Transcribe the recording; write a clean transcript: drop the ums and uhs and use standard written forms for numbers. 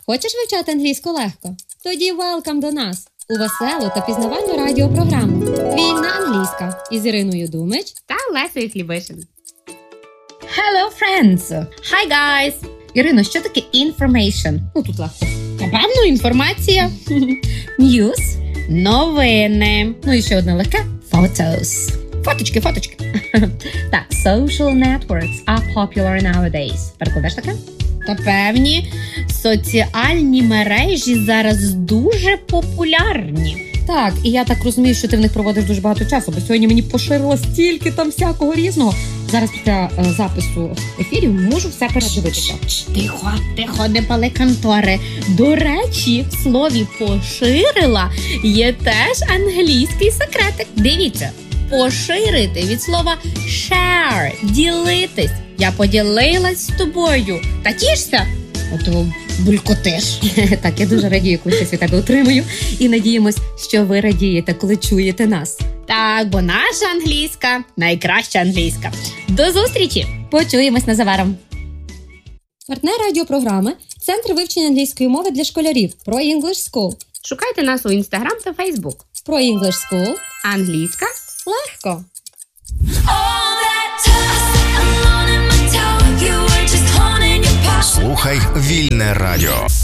Хочеш вивчати англійську легко? Тоді welcome до нас у веселу та пізнавальну радіопрограму «Вільна англійська» із Іриною Думич та Лесею Хлібишин. Hello, friends! Hi, guys! Ірино, що таке information? Тут легко. Напевно, інформація. News. Новини. І ще одне легке. Photos. Фоточки. Так, social networks are popular nowadays. Перекладеш таке? Та певні, соціальні мережі зараз дуже популярні. Так, і я так розумію, що ти в них проводиш дуже багато часу, бо сьогодні мені поширило стільки там всякого різного. Зараз після запису ефірів можу все передивитися. Тихо, не пали контори. До речі, в слові «поширила» є теж англійський секретик. Дивіться, поширити від слова share, ділитись. Я поділилась з тобою. Та тішся? Ото булькотиш. Так, я дуже радію, коли щось від тебе отримую. І надіємось, що ви радієте, коли чуєте нас. Так, бо наша англійська найкраща англійська. До зустрічі! Почуємось незабаром. Партнер радіопрограми – Центр вивчення англійської мови для школярів Pro English School. Шукайте нас у Instagram та Facebook. Pro English School. Англійська Легко. Слухай Вільне радіо.